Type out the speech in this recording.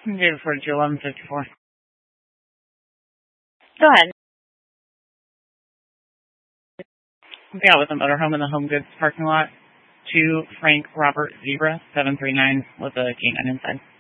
David 42 1154. Go ahead. Yeah, with a motorhome in the Home Goods parking lot. 2 Frank Robert Zebra 739 with a canine inside.